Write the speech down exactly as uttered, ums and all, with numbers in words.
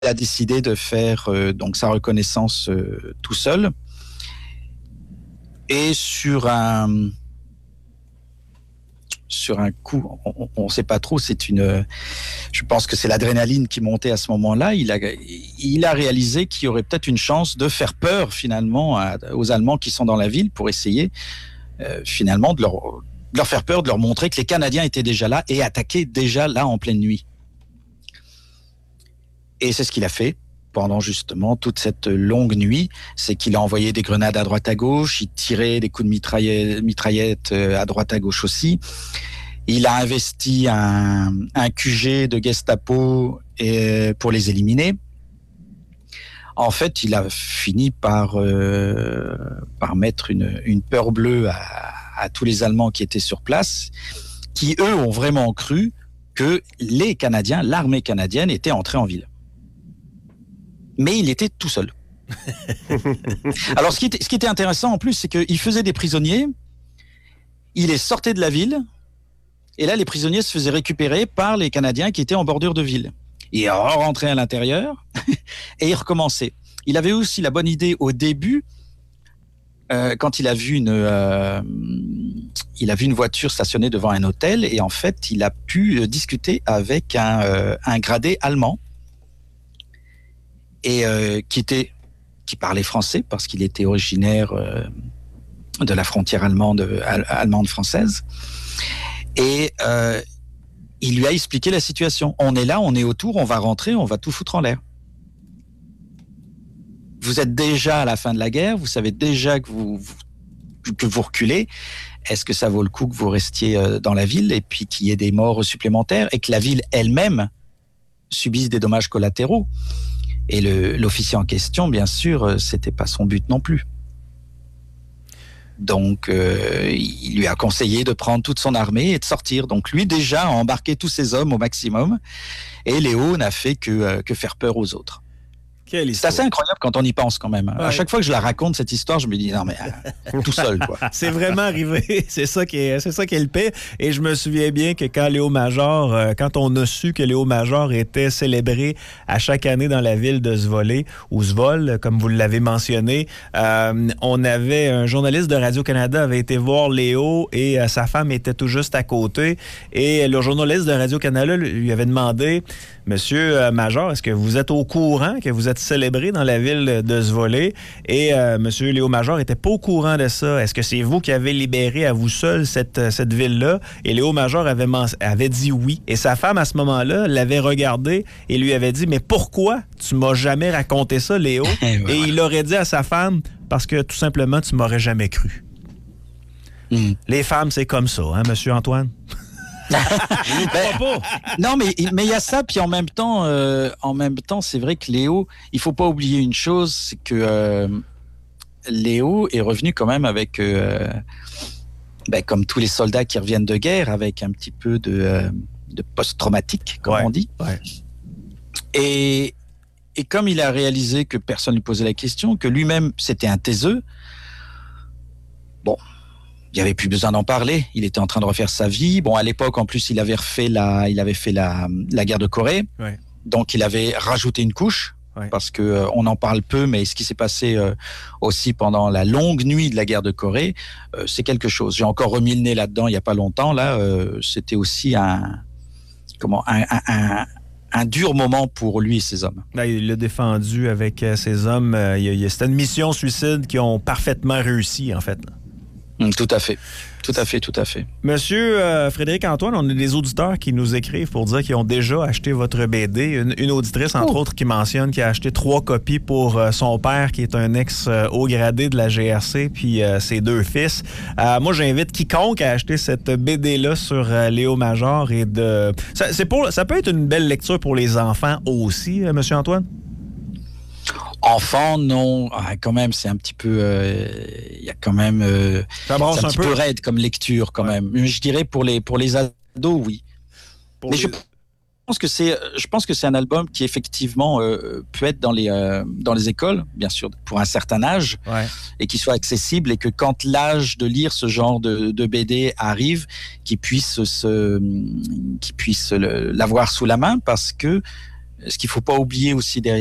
a décidé de faire euh, donc sa reconnaissance euh, tout seul. Et sur un sur un coup, on ne sait pas trop, c'est une, je pense que c'est l'adrénaline qui montait à ce moment-là. Il a, il a réalisé qu'il y aurait peut-être une chance de faire peur finalement à, aux Allemands qui sont dans la ville pour essayer euh, finalement de leur, de leur faire peur, de leur montrer que les Canadiens étaient déjà là et attaquaient déjà là en pleine nuit. Et c'est ce qu'il a fait pendant justement toute cette longue nuit, c'est qu'il a envoyé des grenades à droite à gauche, il tirait des coups de mitraillette, mitraillette à droite à gauche aussi. Il a investi un, un Q G de Gestapo et, pour les éliminer. En fait, il a fini par, euh, par mettre une, une peur bleue à, à tous les Allemands qui étaient sur place, qui eux ont vraiment cru que les Canadiens, l'armée canadienne, était entrée en ville. Mais il était tout seul. Alors, ce qui, était, ce qui était intéressant en plus, c'est qu'il faisait des prisonniers, il les sortait de la ville, et là, les prisonniers se faisaient récupérer par les Canadiens qui étaient en bordure de ville. Il rentrait à l'intérieur, et il recommençait. Il avait aussi la bonne idée au début, euh, quand il a vu une, euh, il a vu une voiture stationnée devant un hôtel, et en fait, il a pu discuter avec un, euh, un gradé allemand, et euh, qui était, qui parlait français parce qu'il était originaire euh, de la frontière allemande, allemande française, et euh, il lui a expliqué la situation. On est là, on est autour, on va rentrer, on va tout foutre en l'air. Vous êtes déjà à la fin de la guerre, vous savez déjà que vous, vous que vous reculez. Est-ce que ça vaut le coup que vous restiez dans la ville et puis qu'il y ait des morts supplémentaires et que la ville elle-même subisse des dommages collatéraux? Et le, l'officier en question, bien sûr, c'était pas son but non plus. Donc, euh, il lui a conseillé de prendre toute son armée et de sortir. Donc, lui, déjà, a embarqué tous ses hommes au maximum. Et Léo n'a fait que, euh, que faire peur aux autres. C'est assez incroyable quand on y pense quand même. Ouais. À chaque fois que je la raconte, cette histoire, je me dis, non mais euh, tout seul, quoi. C'est vraiment arrivé. C'est ça qui est, c'est ça qui est le pire. Et je me souviens bien que quand Léo Major, euh, quand on a su que Léo Major était célébré à chaque année dans la ville de Zvolé, ou Zvol, comme vous l'avez mentionné, euh, on avait un journaliste de Radio-Canada avait été voir Léo et euh, sa femme était tout juste à côté. Et le journaliste de Radio-Canada lui avait demandé, Monsieur Major, est-ce que vous êtes au courant que vous êtes célébré dans la ville de Zvolé? Et euh, Monsieur Léo Major n'était pas au courant de ça. Est-ce que c'est vous qui avez libéré à vous seul cette, cette ville-là? Et Léo Major avait, avait dit oui. Et sa femme, à ce moment-là, l'avait regardé et lui avait dit, mais pourquoi tu m'as jamais raconté ça, Léo? Et, et il aurait dit à sa femme, parce que tout simplement, tu m'aurais jamais cru. Mm. Les femmes, c'est comme ça, hein, Monsieur Antoine? ben, non, mais mais il y a ça, puis en même temps, euh, en même temps, c'est vrai que Léo, il faut pas oublier une chose, c'est que euh, Léo est revenu quand même avec, euh, ben, comme tous les soldats qui reviennent de guerre, avec un petit peu de, euh, de post-traumatique, comme ouais, on dit. Ouais. Et et comme il a réalisé que personne lui posait la question, que lui-même c'était un taiseux, bon. Il n'y avait plus besoin d'en parler. Il était en train de refaire sa vie. Bon, à l'époque, en plus, il avait refait la, il avait fait la, la guerre de Corée. Ouais. Donc, il avait rajouté une couche. Ouais. Parce que euh, on en parle peu, mais ce qui s'est passé euh, aussi pendant la longue nuit de la guerre de Corée, euh, c'est quelque chose. J'ai encore remis le nez là-dedans il y a pas longtemps. Là, euh, c'était aussi un, comment, un, un, un un dur moment pour lui et ses hommes. Là, il l'a défendu avec euh, ses hommes. Euh, il y a, c'était une mission suicide qui ont parfaitement réussi, en fait. Là. Tout à fait, tout à fait, tout à fait. Monsieur euh, Frédéric Antoine, on a des auditeurs qui nous écrivent pour dire qu'ils ont déjà acheté votre B D. Une, une auditrice, entre oh. autres, qui mentionne qu'il a acheté trois copies pour euh, son père, qui est un ex-haut gradé de la G R C, puis euh, ses deux fils. Euh, moi, j'invite quiconque à acheter cette B D-là sur euh, Léo Major. Et de... ça, c'est pour, ça peut être une belle lecture pour les enfants aussi, euh, Monsieur Antoine? Enfant, non. Ah, quand même, c'est un petit peu... Il euh, y a quand même... Euh, ça brasse c'est un, un petit peu. peu raide comme lecture, quand ouais. même. Je dirais pour les, pour les ados, oui. Pour Mais les... je pense que c'est, je pense que c'est un album qui, effectivement, euh, peut être dans les, euh, dans les écoles, bien sûr, pour un certain âge, ouais. et qui soit accessible, et que quand l'âge de lire ce genre de, de B D arrive, qu'ils puissent, se, qu'ils puissent le, l'avoir sous la main, parce que ce qu'il faut pas oublier aussi derrière